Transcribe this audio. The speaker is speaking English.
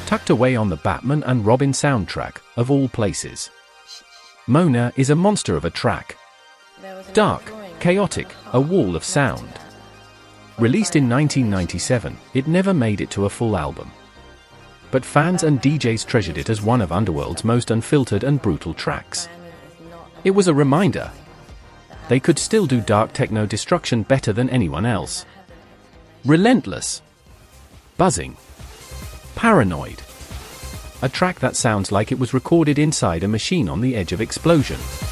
tucked away on the Batman and Robin soundtrack, of all places. Mona is a monster of a track. Dark, chaotic, a wall of sound. Released in 1997, it never made it to a full album. But fans and DJs treasured it as one of Underworld's most unfiltered and brutal tracks. It was a reminder. They could still do dark techno destruction better than anyone else. Relentless. Buzzing. Paranoid. A track that sounds like it was recorded inside a machine on the edge of explosion.